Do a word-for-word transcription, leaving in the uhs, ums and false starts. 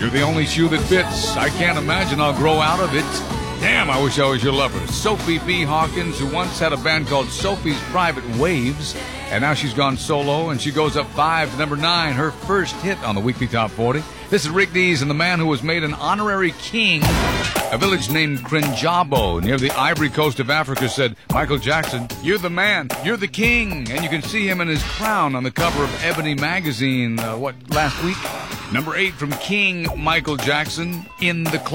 You're the only shoe that fits. I can't imagine I'll grow out of it. Damn, I wish I was your lover. Sophie B. Hawkins, who once had a band called Sophie's Private Waves, and now she's gone solo, and she goes up five to number nine, her first hit on the Weekly Top forty. This is Rick Dees and the man who was made an honorary king. A village named Krenjabo near the Ivory Coast of Africa said, Michael Jackson, you're the man, you're the king. And you can see him in his crown on the cover of Ebony magazine, uh, what, last week? Number eight from King Michael Jackson, In the Closet.